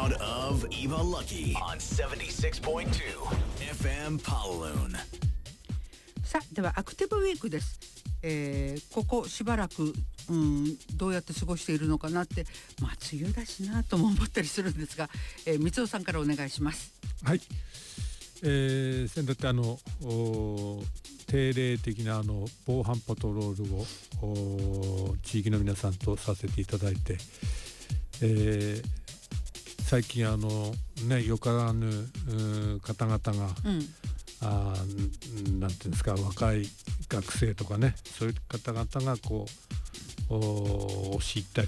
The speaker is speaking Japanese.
sound of Eva Lucky on 76.2 FM Pawaloon。 さあではアクティブウィークです。ここしばらく、どうやって過ごしているのかなって、梅雨だしなとも思ったりするんですが、三尾さんからお願いします。 はい、先だって定例的な防犯パトロールを地域の皆さんとさせていただいて、最近よからぬ方々が、なんていうんですか、若い学生とかね、そういう方々が押し入ったり